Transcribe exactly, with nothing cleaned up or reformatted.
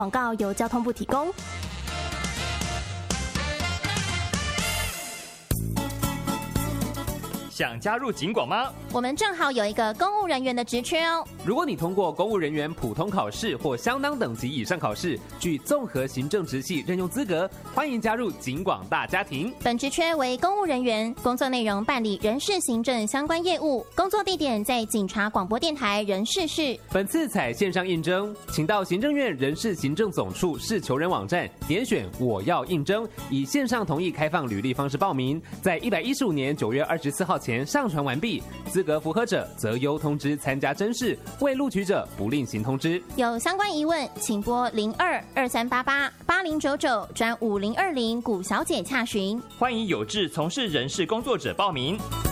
广告由交通部提供。 想加入警广吗？ 我们正好有一个公务人员的职缺哦。 如果你通过公务人员普通考试或相当等级以上考试，具综合行政职系任用资格，欢迎加入警广大家庭。 本职缺为公务人员，工作内容办理人事行政相关业务，工作地点在警察广播电台人事室。 本次采线上应征，请到行政院人事行政总处市求人网站点选我要应征，以线上同意开放履历方式报名，在一百一十五年九月二十四号前上传完毕，资格符合者择优通知参加甄试，未录取者不另行通知。 有相关疑问，请拨零二二三八八八零九九转五零二零古小姐洽询。 欢迎有志从事人事工作者报名。